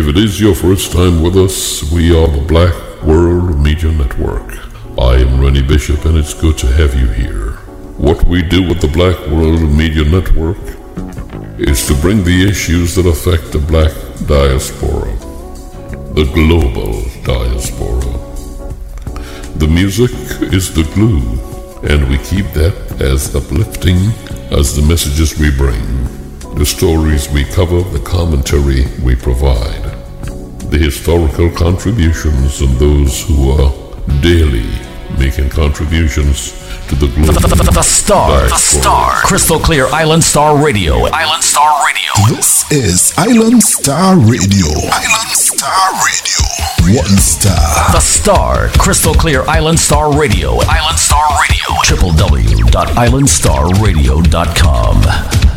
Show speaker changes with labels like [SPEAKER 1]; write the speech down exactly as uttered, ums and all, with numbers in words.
[SPEAKER 1] If it is your first time with us, we are the Black World Media Network. I am Rennie Bishop, and it's good to have you here. What we do with the Black World Media Network is to bring the issues that affect the black diaspora, the global diaspora. The music is the glue, and we keep that as uplifting as the messages we bring, the stories we cover, the commentary we provide, the historical contributions, and those who are daily making contributions to the global
[SPEAKER 2] the, the, the, the Star,
[SPEAKER 1] diaspora.
[SPEAKER 2] the Star, Crystal Clear Island Star Radio, Island Star Radio.
[SPEAKER 3] This is Island Star Radio, Island Star Radio, one star.
[SPEAKER 2] The Star, Crystal Clear Island Star Radio, Island Star Radio, w w w dot island star radio dot com.